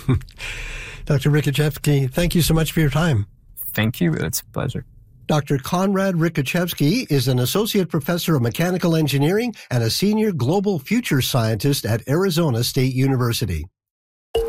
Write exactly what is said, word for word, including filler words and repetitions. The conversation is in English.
Doctor Rykaczewski, thank you so much for your time. Thank you. It's a pleasure. Doctor Konrad Rykaczewski is an associate professor of mechanical engineering and a senior global future scientist at Arizona State University.